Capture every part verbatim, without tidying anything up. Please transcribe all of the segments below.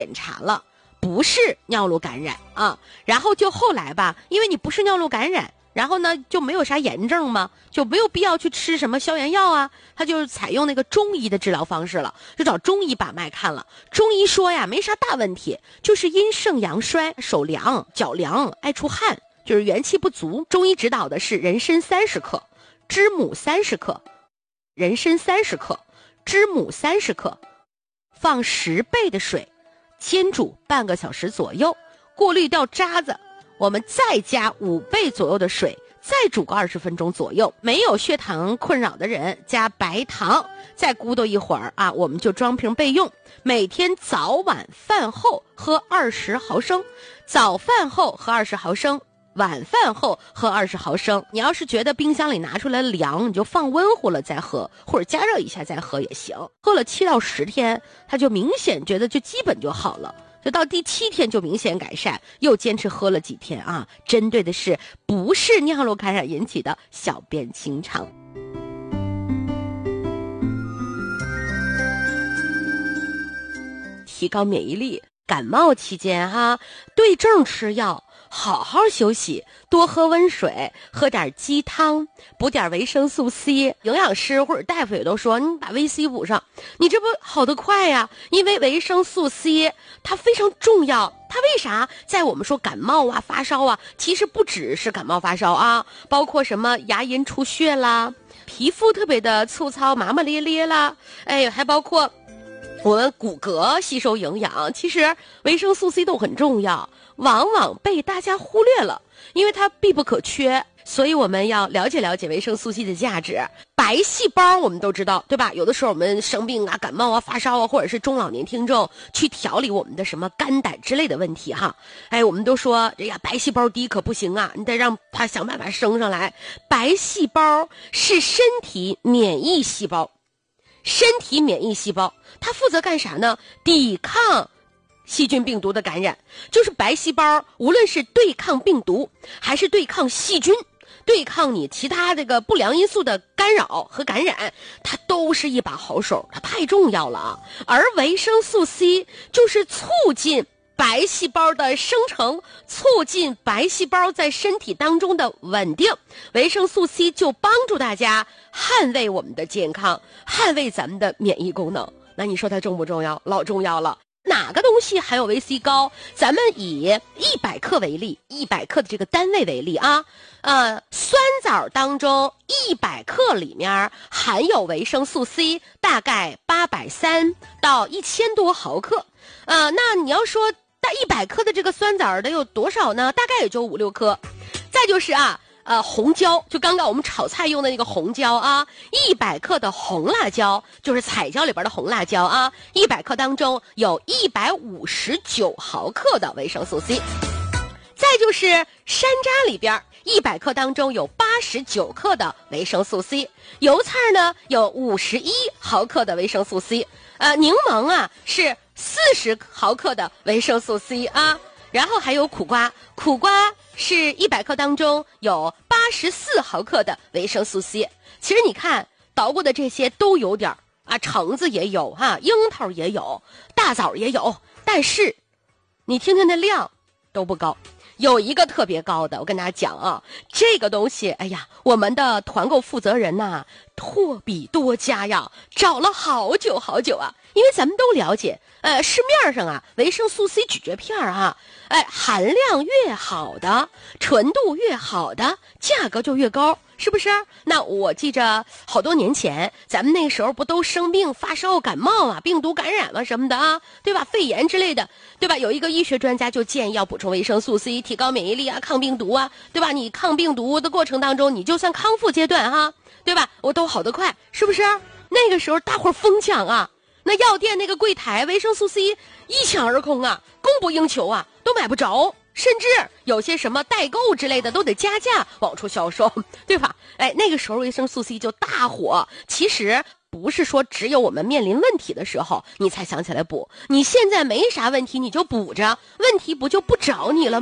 检查了，不是尿路感染啊。然后就后来吧，因为你不是尿路感染，然后呢就没有啥炎症嘛，就没有必要去吃什么消炎药啊，他就采用那个中医的治疗方式了，就找中医把脉看了。中医说呀，没啥大问题，就是阴盛阳衰，手凉脚凉爱出汗，就是元气不足。中医指导的是人参三十克，知母三十克，人参三十克，知母三十克，放十倍的水，煎煮半个小时左右，过滤掉渣子，我们再加五倍左右的水，再煮个二十分钟左右。没有血糖困扰的人加白糖，再咕嘟一会儿啊，我们就装瓶备用。每天早晚饭后喝二十毫升，早饭后喝二十毫升，晚饭后喝二十毫升。你要是觉得冰箱里拿出来凉，你就放温乎了再喝，或者加热一下再喝也行。喝了七到十天，他就明显觉得就基本就好了。就到第七天就明显改善，又坚持喝了几天啊。针对的是不是尿路感染引起的小便清长。提高免疫力，感冒期间哈、啊，对症吃药，好好休息，多喝温水，喝点鸡汤，补点维生素 C。 营养师或者大夫也都说，你把维 C 补上，你这不好得快呀。因为维生素 C 它非常重要，它为啥在我们说感冒啊发烧啊，其实不只是感冒发烧啊，包括什么牙龈出血啦，皮肤特别的粗糙麻麻咧咧啦，哎，还包括我们骨骼吸收营养，其实维生素 C 都很重要，往往被大家忽略了，因为它必不可缺。所以我们要了解了解维生素 C 的价值。白细胞我们都知道，对吧？有的时候我们生病啊、感冒啊、发烧啊，或者是中老年听众去调理我们的什么肝胆之类的问题哈。哎，我们都说，哎呀，白细胞低可不行啊，你得让它想办法升上来。白细胞是身体免疫细胞，身体免疫细胞它负责干啥呢？抵抗细菌病毒的感染。就是白细胞无论是对抗病毒还是对抗细菌，对抗你其他这个不良因素的干扰和感染，它都是一把好手，它太重要了啊。而维生素 C 就是促进白细胞的生成，促进白细胞在身体当中的稳定。维生素 C 就帮助大家捍卫我们的健康，捍卫咱们的免疫功能。那你说它重不重要？老重要了。哪个东西含有维 C 高？咱们以一百克为例，一百克的这个单位为例啊，呃，酸枣当中一百克里面含有维生素 C 大概八百三到一千多毫克，呃，那你要说大一百克的这个酸枣得有多少呢？大概也就五六颗。再就是啊。呃，红椒，就刚刚我们炒菜用的那个红椒啊，一百克的红辣椒，就是彩椒里边的红辣椒啊，一百克当中有一百五十九毫克的维生素 C。再就是山楂里边，一百克当中有八十九克的维生素 C， 油菜呢有五十一毫克的维生素 C， 呃，柠檬啊是四十毫克的维生素 C 啊。然后还有苦瓜，苦瓜是一百克当中有八十四毫克的维生素 C。其实你看捣鼓的这些都有点啊，橙子也有哈、啊，樱桃也有，大枣也有，但是你听听那量都不高。有一个特别高的，我跟大家讲啊，这个东西，哎呀，我们的团购负责人呐，托比多家呀，找了好久好久啊，因为咱们都了解，呃，市面上啊，维生素 C 咀嚼片啊，哎，含量越好的，纯度越好的，价格就越高，是不是？那我记着好多年前，咱们那时候不都生病、发烧、感冒啊，病毒感染啊什么的啊，对吧？肺炎之类的，对吧？有一个医学专家就建议要补充维生素 C， 提高免疫力啊，抗病毒啊，对吧？你抗病毒的过程当中，你就算康复阶段哈、啊，对吧？我都好得快，是不是？那个时候大伙儿疯抢啊，那药店那个柜台维生素 C 一抢而空啊，供不应求啊，都买不着。甚至有些什么代购之类的都得加价往出销售，对吧？哎，那个时候维生素 C 就大火。其实不是说只有我们面临问题的时候你才想起来补，你现在没啥问题你就补着，问题不就不找你了吗？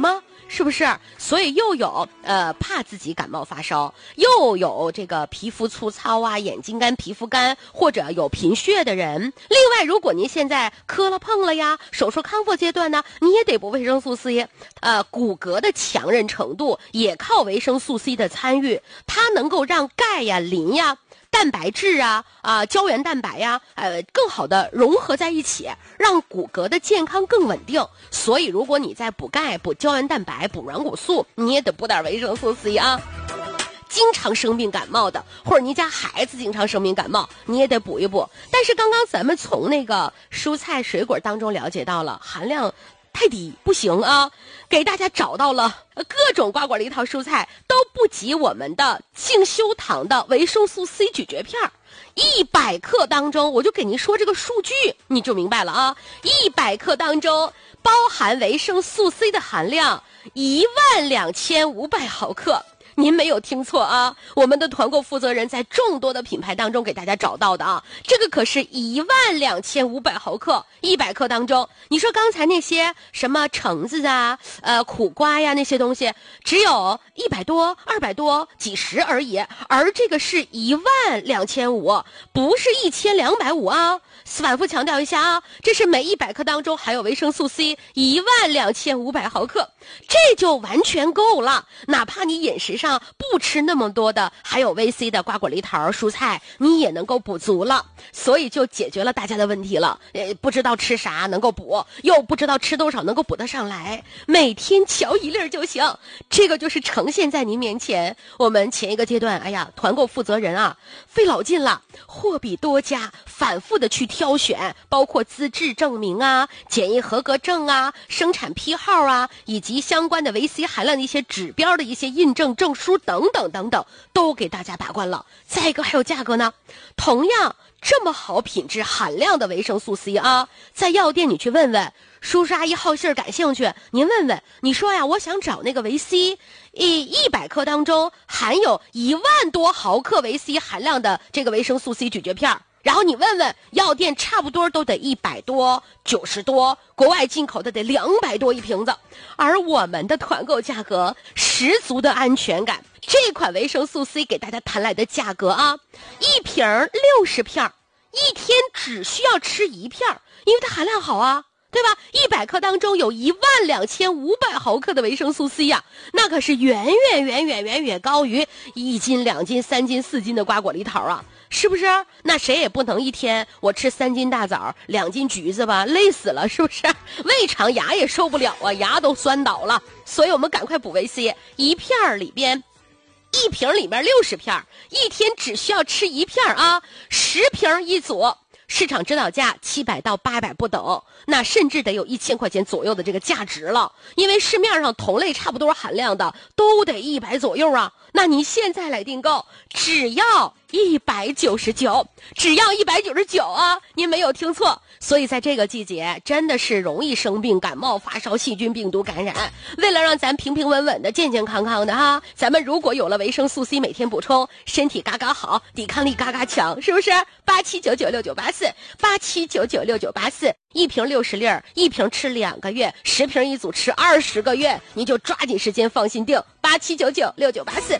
是不是？所以又有呃怕自己感冒发烧，又有这个皮肤粗糙啊、眼睛干、皮肤干，或者有贫血的人。另外，如果您现在磕了碰了呀，手术康复阶段呢，你也得补维生素 C。呃，骨骼的强韧程度也靠维生素 C 的参与，它能够让钙呀、磷呀、蛋白质啊、啊、胶原蛋白呀，呃，更好的融合在一起，让骨骼的健康更稳定。所以，如果你在补钙、补胶原蛋白、补软骨素，你也得补点维生素 C 啊。经常生病感冒的，或者你家孩子经常生病感冒，你也得补一补。但是刚刚咱们从那个蔬菜水果当中了解到了含量太低，不行啊！给大家找到了各种瓜果梨桃蔬菜都不及我们的净修堂的维生素 C 咀嚼片儿。一百克当中，我就给您说这个数据，你就明白了啊！一百克当中包含维生素 C 的含量一万两千五百毫克。您没有听错啊，我们的团购负责人在众多的品牌当中给大家找到的啊，这个可是一万两千五百毫克，一百克当中，你说刚才那些什么橙子啊、呃苦瓜呀那些东西，只有一百多、二百多、几十而已，而这个是一万两千五，不是一千两百五啊。反复强调一下啊，这是每一百克当中含有维生素 C 一万两千五百毫克，这就完全够了。哪怕你饮食上不吃那么多的含有维 C 的瓜果梨桃蔬菜，你也能够补足了。所以就解决了大家的问题了。呃，不知道吃啥能够补，又不知道吃多少能够补得上来，每天瞧一粒就行。这个就是呈现在您面前。我们前一个阶段，哎呀，团购负责人啊，费老劲了，货比多家，反复的去挑选，包括资质证明啊、检疫合格证啊、生产批号啊，以及相关的维 C 含量的一些指标的一些印证证书等等等等，都给大家把关了。再一个还有价格呢，同样这么好品质含量的维生素 C 啊，在药店你去问问，叔叔阿姨好信儿感兴趣，您问问，你说呀，我想找那个维 C，一一百克当中含有一万多毫克维 C 含量的这个维生素 C 咀嚼片儿。然后你问问药店，差不多都得一百多、九十多，国外进口的得两百多一瓶子，而我们的团购价格十足的安全感。这款维生素 C 给大家谈来的价格啊，一瓶六十片，一天只需要吃一片，因为它含量好啊。对吧？一百克当中有一万两千五百毫克的维生素 C 呀、啊，那可是远远远远远远高于一斤、两斤、三斤、四斤的瓜果梨桃啊，是不是？那谁也不能一天我吃三斤大枣、两斤橘子吧，累死了，是不是？胃肠牙也受不了啊，牙都酸倒了。所以我们赶快补维 C， 一片里边。一瓶里面六十片，一天只需要吃一片啊，十瓶一组。市场指导价七百到八百不等，那甚至得有一千块钱左右的这个价值了。因为市面上同类差不多含量的都得一百左右啊。那你现在来订购，只要一百九十九，只要一百九十九啊！您没有听错。所以在这个季节，真的是容易生病、感冒、发烧、细菌、病毒感染。为了让咱平平稳稳的、健健康康的哈，咱们如果有了维生素 C 每天补充，身体嘎嘎好，抵抗力嘎嘎强，是不是？八七九九六九八四，八七九九六九八四，一瓶六十粒儿，一瓶吃两个月，十瓶一组吃二十个月，你就抓紧时间放心订，八七九九六九八四。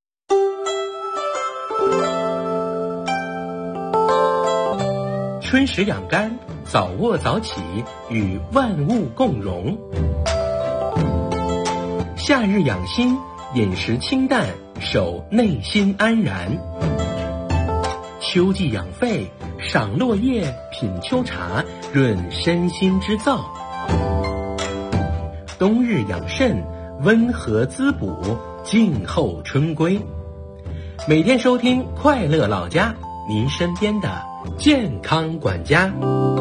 春食养肝，早卧早起，与万物共荣。夏日养心，饮食清淡，守内心安然。秋季养肺，赏落叶，品秋茶，润身心之燥。冬日养肾，温和滋补，静候春归。每天收听快乐老家，您身边的健康管家。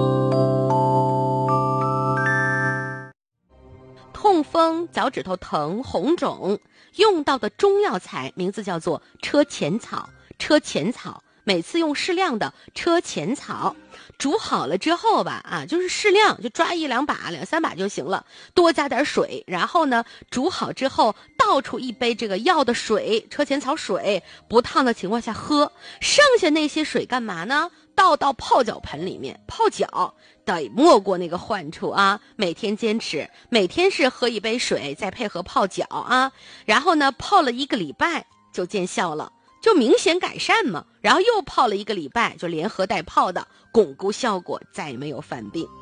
痛风、脚趾头疼、红肿，用到的中药材名字叫做车前草。车前草每次用适量的车前草，煮好了之后吧，啊，就是适量，就抓一两把、两三把就行了，多加点水，然后呢，煮好之后倒出一杯这个药的水，车前草水，不烫的情况下喝，剩下那些水干嘛呢？倒到泡脚盆里面泡脚， 得没过那个患处啊。每天坚持，每天是喝一杯水，再配合泡脚啊，然后呢泡了一个礼拜就见效了，就明显改善嘛。然后又泡了一个礼拜，就连喝带泡的巩固效果，再也没有犯病。